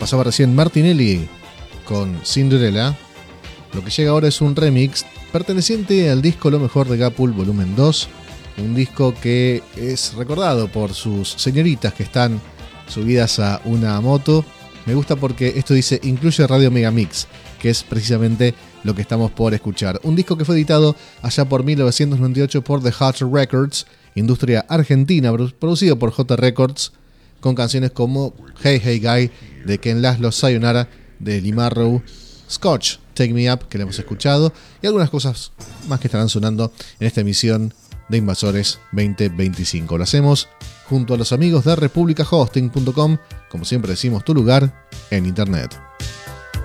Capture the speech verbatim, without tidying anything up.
Pasaba recién Martinelli con Cinderella. Lo que llega ahora es un remix perteneciente al disco Lo Mejor de Gapul Volumen dos. Un disco que es recordado por sus señoritas que están subidas a una moto. Me gusta porque esto dice incluye Radio Megamix, que es precisamente lo que estamos por escuchar. Un disco que fue editado allá por mil novecientos noventa y ocho por The Hot Records, industria argentina, producido por J Records, con canciones como Hey Hey Guy de Ken Laszlo, Sayonara de Lee Marrow, Scotch, Take Me Up, que le hemos escuchado, y algunas cosas más que estarán sonando en esta emisión de Invasores veinte veinticinco. Lo hacemos junto a los amigos de republica hosting punto com, como siempre decimos, tu lugar en internet.